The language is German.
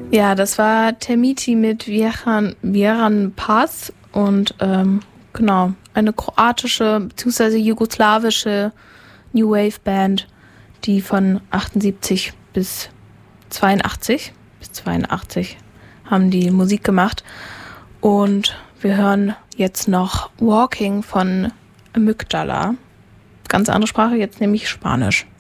Ja, das war Termiti mit Vieran Paz und genau, eine kroatische bzw. jugoslawische New Wave Band, die von 78 bis 82 haben die Musik gemacht. Und wir hören jetzt noch Walking von Amygdala. Ganz andere Sprache, jetzt nämlich Spanisch.